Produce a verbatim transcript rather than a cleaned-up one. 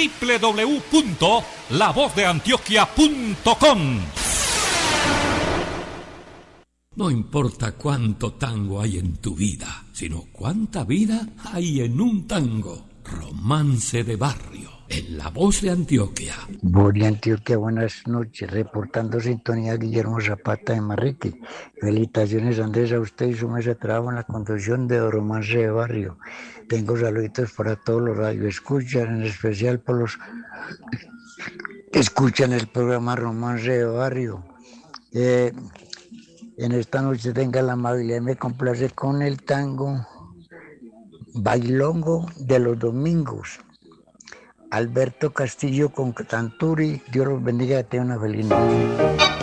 doble u doble u doble u punto la voz de antioquia punto com. No importa cuánto tango hay en tu vida, sino cuánta vida hay en un tango. Romance de barrio, en La Voz de Antioquia. Voz de Antioquia, buenas noches. Reportando sintonía Guillermo Zapata de Marrique. Felicitaciones, Andrés, a usted y su mesa de trabajo en la conducción de Romance de Barrio. Tengo saluditos para todos los radioescuchas, en especial por los que escuchan el programa Romance de Barrio. Eh, en esta noche tenga la amabilidad y me complace con el tango Bailongo de los Domingos. Alberto Castillo con Canturi. Dios los bendiga y tenga una feliz noche.